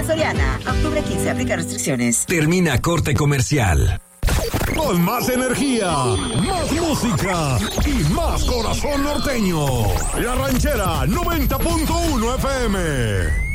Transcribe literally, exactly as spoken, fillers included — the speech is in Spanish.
en Soriana. Octubre quince, aplica restricciones. Termina corte comercial. Con más energía, más música y más corazón norteño. La Ranchera noventa punto uno F M.